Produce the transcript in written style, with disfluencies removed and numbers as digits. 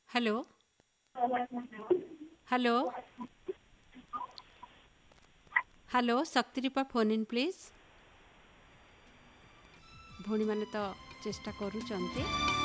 Hello hello hello शक्तिरूपा phone in please भौणी मैंने तो चेष्टा करूँ।